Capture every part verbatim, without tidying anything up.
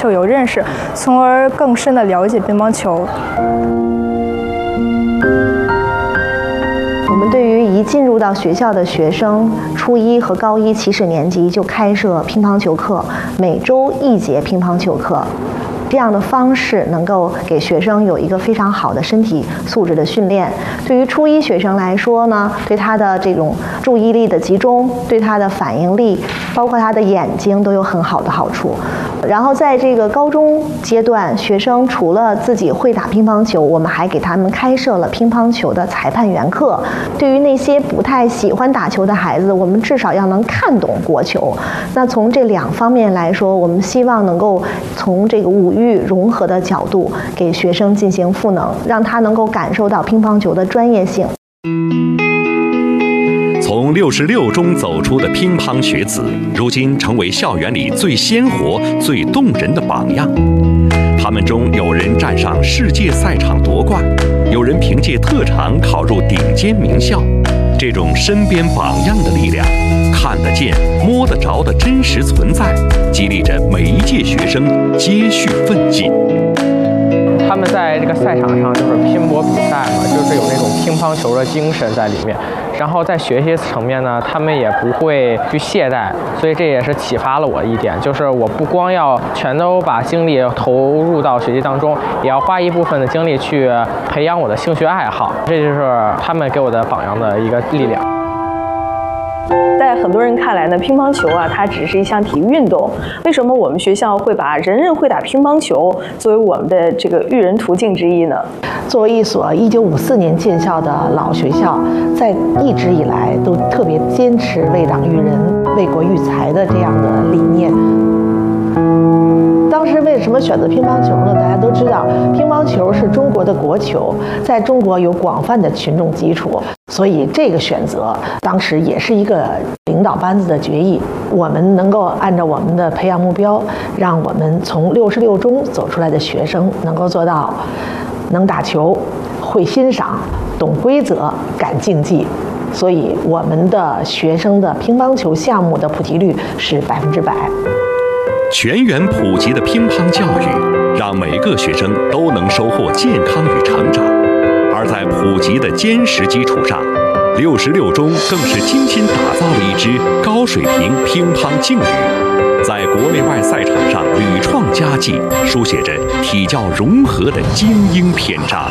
球有认识，从而更深地了解乒乓球。 我们对于一进入到学校的学生，初一和高一起始年级就开设乒乓球课，每周一节乒乓球课。这样的方式能够给学生有一个非常好的身体素质的训练。对于初一学生来说呢，对他的这种注意力的集中，对他的反应力，包括他的眼睛都有很好的好处。然后在这个高中阶段，学生除了自己会打乒乓球，我们还给他们开设了乒乓球的裁判员课。对于那些不太喜欢打球的孩子，我们至少要能看懂国球。那从这两方面来说，我们希望能够从这个五育融合的角度给学生进行赋能，让他能够感受到乒乓球的专业性。 从六十六中走出的乒乓学子，如今成为校园里最鲜活、最动人的榜样。他们中有人站上世界赛场夺冠，有人凭借特长考入顶尖名校。这种身边榜样的力量，看得见、摸得着的真实存在，激励着每一届学生接续奋进。 他们在这个赛场上就是拼搏比赛嘛，就是有那种乒乓球的精神在里面。然后在学习层面呢，他们也不会去懈怠，所以这也是启发了我一点，就是我不光要全都把精力投入到学习当中，也要花一部分的精力去培养我的兴趣爱好，这就是他们给我的榜样的一个力量。 在很多人看来呢，乒乓球啊，它只是一项体育运动。为什么我们学校会把人人会打乒乓球作为我们的这个育人途径之一呢？ 作为一所一九五四年建校的老学校，在一直以来都特别坚持为党育人、为国育才的这样的理念。当时为什么选择乒乓球呢？大家都知道，乒乓球是中国的国球，在中国有广泛的群众基础，所以这个选择当时也是一个领导班子的决议。我们能够按照我们的培养目标，让我们从六十六中走出来的学生能够做到能打球、会欣赏、懂规则、敢竞技。所以我们的学生的乒乓球项目的普及率是百分之百。 全员普及的乒乓教育，让每个学生都能收获健康与成长。而在普及的坚实基础上，六十六中更是精心打造了一支高水平乒乓劲旅，在国内外赛场上屡创佳绩，书写着体教融合的精英篇章。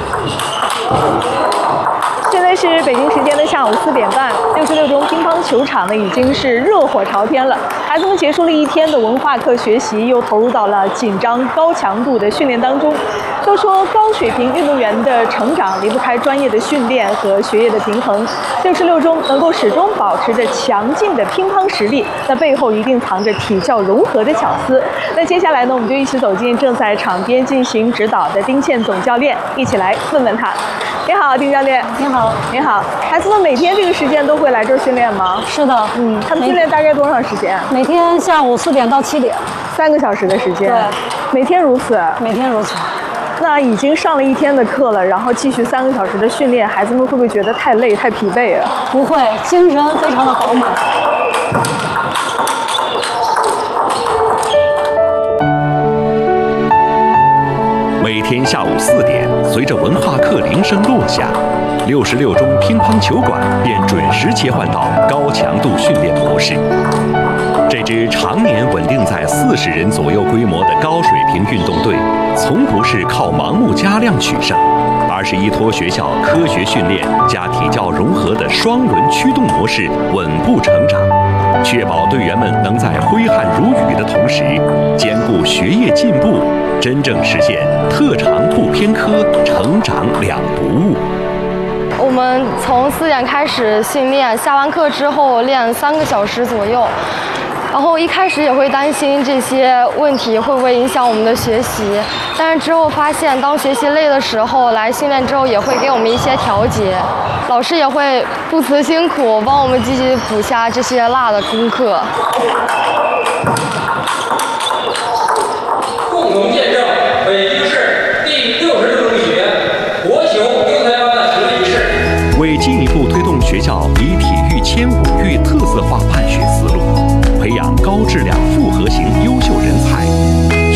现在是北京时间的下午四点半，六十六中乒乓球场呢已经是热火朝天了。孩子们结束了一天的文化课学习，又投入到了紧张高强度的训练当中。都说高水平运动员的成长离不开专业的训练和学业的平衡。六十六中能够始终保持着强劲的乒乓实力，那背后一定藏着体教融合的巧思。那接下来呢，我们就一起走进正在场边进行指导的丁倩总教练，一起来问问他。你好，丁教练。 你好。 你好，孩子们每天这个时间都会来这儿训练吗？ 是的， 嗯，他们训练大概多长时间？ 每天下午四点到七点， 三个小时的时间。 对， 每天如此。 每天如此。 那已经上了一天的课了，然后继续三个小时的训练，孩子们会不会觉得太累、太疲惫啊？ 不会，精神非常的饱满。 每天下午四点，随着文化课铃声落下，六十六中乒乓球馆便准时切换到高强度训练模式。这支常年稳定在四十人左右规模的高水平运动队，从不是靠盲目加量取胜，而是依托学校科学训练加体教融合的双轮驱动模式稳步成长，确保队员们能在挥汗如雨的同时，兼顾学业进步，真正实现特长不偏科，成长两不误。 我们从四点开始训练，下完课之后练三个小时左右。然后一开始也会担心这些问题会不会影响我们的学习，但是之后发现，当学习累的时候，来训练之后也会给我们一些调节，老师也会不辞辛苦帮我们继续补下这些落的功课。